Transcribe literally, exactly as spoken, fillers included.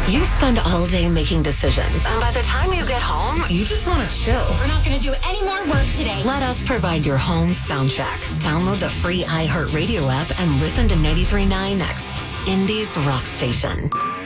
You spend all day making decisions, and by the time you get home, you just want to chill. We're not going to do any more work today. Let us provide your home soundtrack. Download the free iHeartRadio app and listen to ninety-three point nine Next, Indie's rock station.